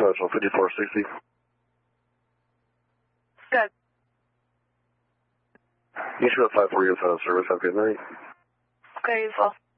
National 5460. Good. Eastwood 540 is out of service. Have a good night. Okay, as well.